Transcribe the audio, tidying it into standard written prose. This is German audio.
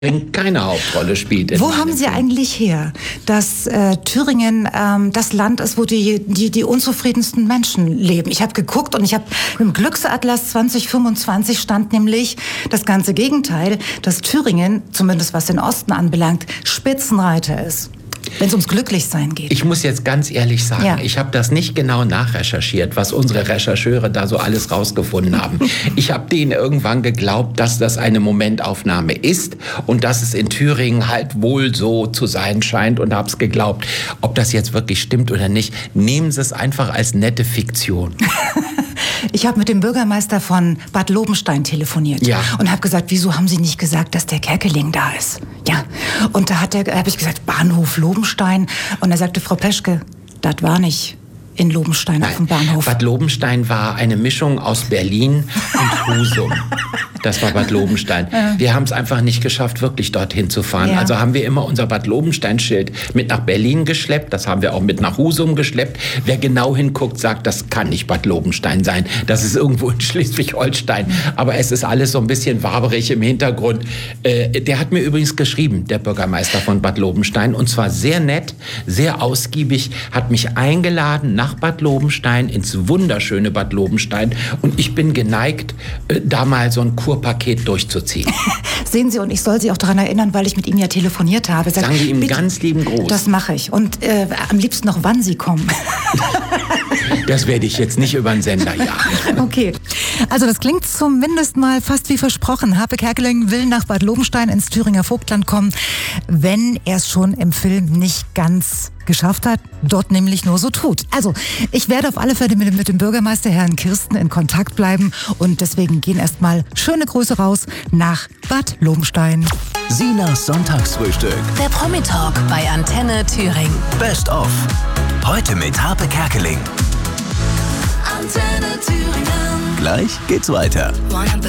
keine Hauptrolle spielt. Wo haben Sie eigentlich her, dass Thüringen das Land ist, wo die unzufriedensten Menschen leben? Ich habe geguckt und im Glücksatlas 2025 stand nämlich das ganze Gegenteil, dass Thüringen, zumindest was den Osten anbelangt, Spitzenreiter ist. Wenn es ums Glücklichsein geht. Ich muss jetzt ganz ehrlich sagen, Ich habe das nicht genau nachrecherchiert, was unsere Rechercheure da so alles rausgefunden haben. Ich habe denen irgendwann geglaubt, dass das eine Momentaufnahme ist und dass es in Thüringen halt wohl so zu sein scheint und habe es geglaubt. Ob das jetzt wirklich stimmt oder nicht, nehmen Sie es einfach als nette Fiktion. Ich habe mit dem Bürgermeister von Bad Lobenstein telefoniert und habe gesagt, wieso haben Sie nicht gesagt, dass der Kerkeling da ist? Ja, und da habe ich gesagt, Bahnhof Lobenstein. Und er sagte, Frau Peschke, das war nicht in Lobenstein auf dem Bahnhof. Bad Lobenstein war eine Mischung aus Berlin und Husum. Das war Bad Lobenstein. Wir haben es einfach nicht geschafft, wirklich dorthin zu fahren. Ja. Also haben wir immer unser Bad Lobenstein-Schild mit nach Berlin geschleppt. Das haben wir auch mit nach Husum geschleppt. Wer genau hinguckt, sagt, das kann nicht Bad Lobenstein sein. Das ist irgendwo in Schleswig-Holstein. Aber es ist alles so ein bisschen waberig im Hintergrund. Der hat mir übrigens geschrieben, der Bürgermeister von Bad Lobenstein. Und zwar sehr nett, sehr ausgiebig, hat mich eingeladen nach Bad Lobenstein, ins wunderschöne Bad Lobenstein. Und ich bin geneigt, da mal so ein Kurpaket durchzuziehen. Sehen Sie, und ich soll Sie auch daran erinnern, weil ich mit ihm ja telefoniert habe. Sagen Sie ihm ganz lieben Gruß. Das mache ich. Und am liebsten noch, wann Sie kommen. Das werde ich jetzt nicht über den Sender jagen. Okay. Also das klingt zumindest mal fast wie versprochen. Harpe Kerkeling will nach Bad Lobenstein ins Thüringer Vogtland kommen, wenn er es schon im Film nicht ganz geschafft hat, dort nämlich nur so tut. Also, ich werde auf alle Fälle mit dem Bürgermeister Herrn Kirsten in Kontakt bleiben und deswegen gehen erstmal schöne Grüße raus nach Bad Lobenstein. Sinas Sonntagsfrühstück. Der Promi-Talk bei Antenne Thüringen. Best of. Heute mit Harpe Kerkeling. Antenne Thüringen. Gleich geht's weiter. 100%